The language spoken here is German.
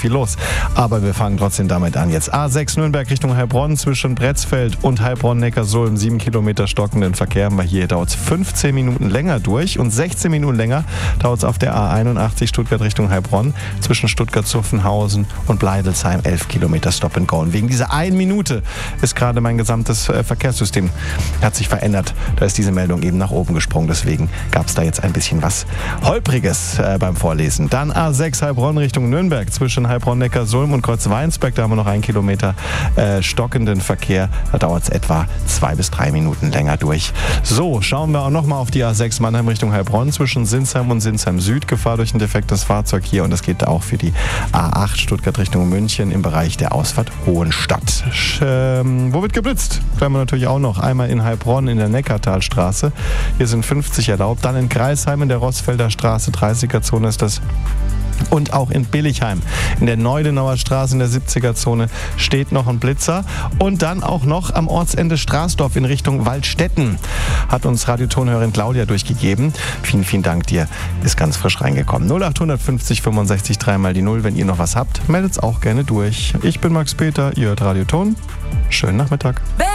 viel los. Aber wir fangen trotzdem damit an jetzt. A6 Nürnberg Richtung Heilbronn zwischen Bretzfeld und Heilbronn-Neckarsulm. 7 Kilometer stockenden Verkehr. Weil hier dauert es 15 Minuten länger durch und 16 Minuten länger dauert es auf der A81 Stuttgart Richtung Heilbronn zwischen Stuttgart-Zuffenhausen und Bleidelsheim. 11 Kilometer Stop and Go. Und wegen dieser 1 Minute ist gerade mein gesamtes Verkehrssystem hat sich verändert. Da ist diese Meldung eben nach oben gesprungen. Deswegen gab es da jetzt ein bisschen was Holpriges beim Vorlesen. Dann A6 Heilbronn Richtung Nürnberg zwischen Heilbronn-Neckarsulm und Kreuzweinsberg. Da haben wir noch 1 Kilometer stockenden Verkehr. Da dauert es etwa 2 bis 3 Minuten länger durch. So, schauen wir auch noch mal auf die A6 Mannheim Richtung Heilbronn zwischen Sinsheim und Sinsheim Süd. Gefahr durch ein defektes Fahrzeug hier. Und das geht auch für die A8 Stuttgart Richtung München im Bereich der Ausfahrt Hohenstadt. Wo wird geblitzt? Klären wir natürlich auch noch. Einmal in Heilbronn in der Neckartalstraße. Hier sind 50 erlaubt. Dann in Greisheim in der Rossfelder Straße, 30er-Zone ist das. Und auch in Billigheim in der Neudenauer Straße in der 70er-Zone steht noch ein Blitzer. Und dann auch noch am Ortsende Straßdorf in Richtung Waldstätten. Hat uns Radiotonhörerin Claudia durchgegeben. Vielen, vielen Dank dir. Ist ganz frisch reingekommen. 0850 65 3 mal die 0. Wenn ihr noch was habt, meldet es auch gerne durch. Ich bin Max Peter, ihr hört Radioton. Schönen Nachmittag.